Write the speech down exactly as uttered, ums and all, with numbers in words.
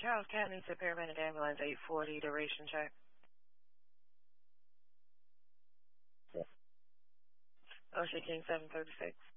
Charles Cat needs a paramedic ambulance eight forty duration check. Ocean King seven thirty-six.